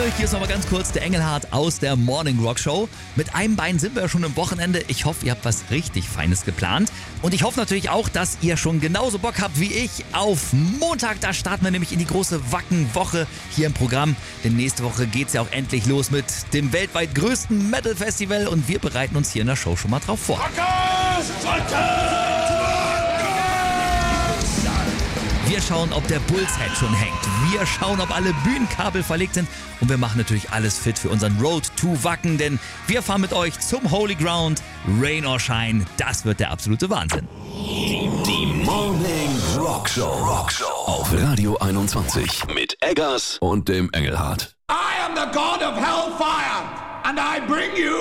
zwischendurch, hier ist nochmal ganz kurz der Engelhardt aus der Morning Rock Show. Mit einem Bein sind wir ja schon im Wochenende. Ich hoffe, ihr habt was richtig Feines geplant. Und ich hoffe natürlich auch, dass ihr schon genauso Bock habt wie ich auf Montag. Da starten wir nämlich in die große Wacken-Woche hier im Programm. Denn nächste Woche geht's ja auch endlich los mit dem weltweit größten Metal-Festival. Und wir bereiten uns hier in der Show schon mal drauf vor. Wir schauen, ob der Bullshead schon hängt. Wir schauen, ob alle Bühnenkabel verlegt sind. Und wir machen natürlich alles fit für unseren Road to Wacken. Denn wir fahren mit euch zum Holy Ground. Rain or Shine, das wird der absolute Wahnsinn. Die Morning Rock Show. Auf Radio 21 mit Eggers und dem Engelhardt. I am the god of hellfire and I bring you